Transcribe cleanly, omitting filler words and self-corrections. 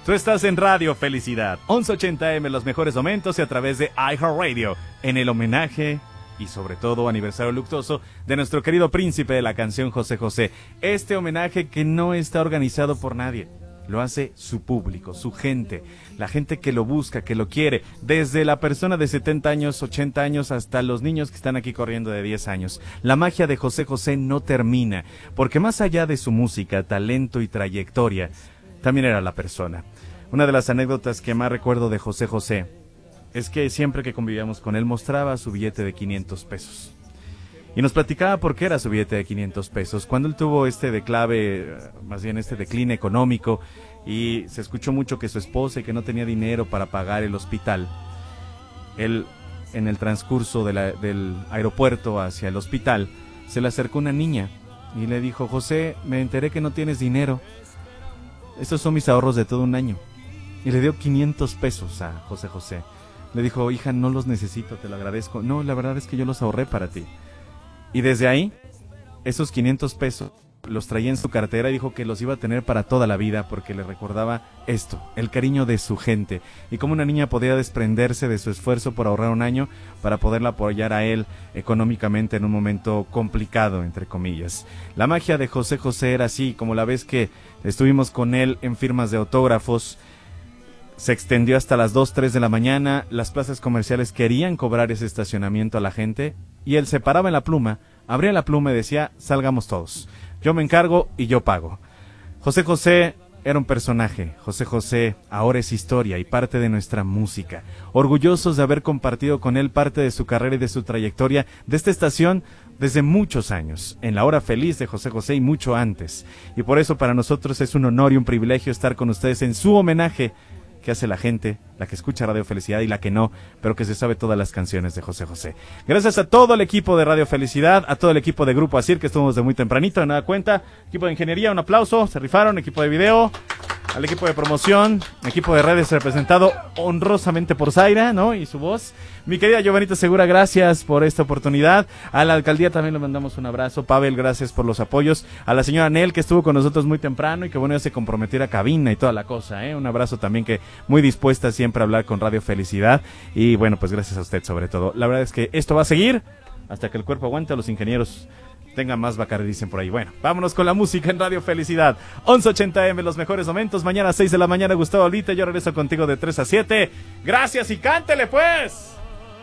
Tú estás en Radio Felicidad, 1180M, los mejores momentos y a través de iHeartRadio, en el homenaje y sobre todo aniversario luctuoso de nuestro querido príncipe de la canción José José. Este homenaje que no está organizado por nadie, lo hace su público, su gente, la gente que lo busca, que lo quiere, desde la persona de 70 años, 80 años, hasta los niños que están aquí corriendo de 10 años. La magia de José José no termina, porque más allá de su música, talento y trayectoria, también era la persona. Una de las anécdotas que más recuerdo de José José es que siempre que convivíamos con él mostraba su billete de 500 pesos. Y nos platicaba por qué era su billete de 500 pesos. Cuando él tuvo este decline económico, y se escuchó mucho que su esposa y que no tenía dinero para pagar el hospital, él, en el transcurso del aeropuerto hacia el hospital, se le acercó una niña y le dijo: José, me enteré que no tienes dinero. Estos son mis ahorros de todo un año. Y le dio 500 pesos a José José. Le dijo: hija, no los necesito, te lo agradezco. No, la verdad es que yo los ahorré para ti. Y desde ahí, esos 500 pesos los traía en su cartera y dijo que los iba a tener para toda la vida porque le recordaba esto, el cariño de su gente. Y cómo una niña podía desprenderse de su esfuerzo por ahorrar un año para poderla apoyar a él económicamente en un momento complicado, entre comillas. La magia de José José era así, como la vez que estuvimos con él en firmas de autógrafos. Se extendió hasta las 2, 3 de la mañana, las plazas comerciales querían cobrar ese estacionamiento a la gente, y él se paraba en la pluma, abría la pluma y decía: salgamos todos, yo me encargo y yo pago. José José era un personaje. José José ahora es historia y parte de nuestra música. Orgullosos de haber compartido con él parte de su carrera y de su trayectoria de esta estación desde muchos años, en la hora feliz de José José y mucho antes. Y por eso para nosotros es un honor y un privilegio estar con ustedes en su homenaje que hace la gente, la que escucha Radio Felicidad y la que no, pero que se sabe todas las canciones de José José. Gracias a todo el equipo de Radio Felicidad, a todo el equipo de Grupo Asir, que estuvimos de muy tempranito, de nada cuenta, equipo de ingeniería, un aplauso, se rifaron, equipo de video, al equipo de promoción, equipo de redes representado honrosamente por Zaira, ¿no? Y su voz. Mi querida Giovanita Segura, gracias por esta oportunidad. A la alcaldía también le mandamos un abrazo. Pavel, gracias por los apoyos. A la señora Nel, que estuvo con nosotros muy temprano y que bueno, ya se comprometió a cabina y toda la cosa, ¿eh? Un abrazo también, que muy dispuesta siempre a hablar con Radio Felicidad. Y bueno, pues gracias a usted sobre todo. La verdad es que esto va a seguir hasta que el cuerpo aguante, a los ingenieros tengan más Bacardi, dicen por ahí. Bueno, vámonos con la música en Radio Felicidad. 1180M, los mejores momentos. Mañana a 6 de la mañana, Gustavo Alvite. Yo regreso contigo de 3 a 7. Gracias y cántele pues.